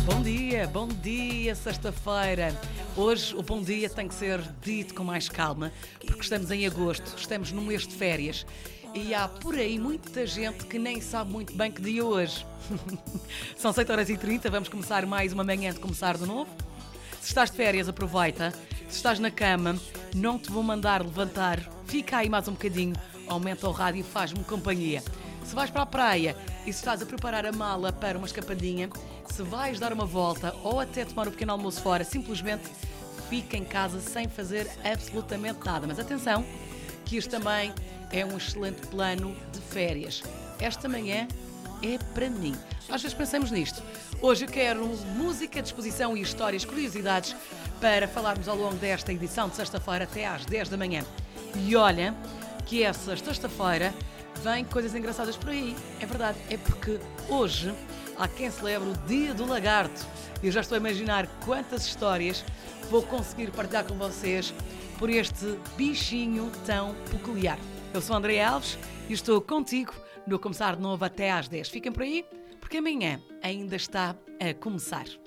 Bom dia, sexta-feira. Hoje o bom dia tem que ser dito com mais calma, porque estamos em agosto, estamos no mês de férias e há por aí muita gente que nem sabe muito bem que dia é hoje. São 7h30, vamos começar mais uma manhã de começar de novo. Se estás de férias, aproveita. Se estás na cama, não te vou mandar levantar, fica aí mais um bocadinho, aumenta o rádio e faz-me companhia. Se vais para a praia e se estás a preparar a mala para uma escapadinha, se vais dar uma volta ou até tomar um pequeno almoço fora, simplesmente fica em casa sem fazer absolutamente nada. Mas atenção, que isto também é um excelente plano de férias. Esta manhã é para mim. Às vezes pensamos nisto. Hoje eu quero música, disposição e histórias, curiosidades para falarmos ao longo desta edição de sexta-feira até às 10 da manhã. E olha que essa sexta-feira vem coisas engraçadas por aí. É verdade, é porque hoje há quem celebra o Dia do Lagarto. Eu já estou a imaginar quantas histórias vou conseguir partilhar com vocês por este bichinho tão peculiar. Eu sou André Alves e estou contigo no Começar de Novo até às 10. Fiquem por aí, porque amanhã ainda está a começar.